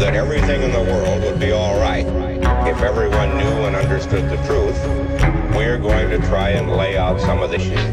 that everything in the world would be all right if everyone knew and understood the truth, we're going to try and lay out some of the shit.